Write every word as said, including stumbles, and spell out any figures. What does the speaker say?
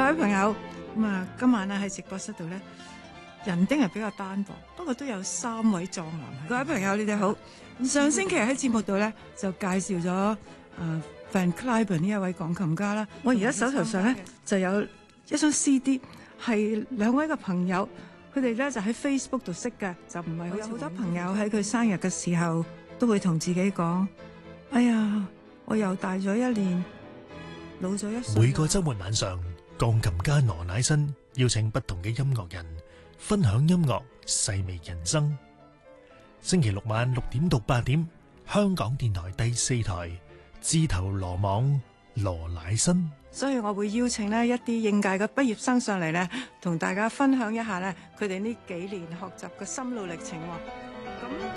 位朋友，咁啊，今晚咧喺直播室度咧，人丁係比較單薄，不過都有三位壯男。各位朋友，你哋好。上星期喺節目度咧就介紹咗誒 Van Cliburn 呢一位鋼琴家啦。我而家手頭上咧就有一張 C D， 係兩位嘅朋友，佢哋咧就喺 Facebook 度識嘅，就唔係好似有好多朋友喺佢生日嘅時候都會同自己講：哎呀，我又大咗一年，老咗一歲。 每個週末晚上，鋼琴家羅乃新邀請不同嘅音樂人分享音樂，細味人生。星期六晚六點到八點，香港電台第四台，自投羅網，羅乃新。 所以我會邀請呢一啲應屆嘅畢業生上嚟呢，同大家分享一下呢佢哋呢幾年學習嘅心路歷程。咁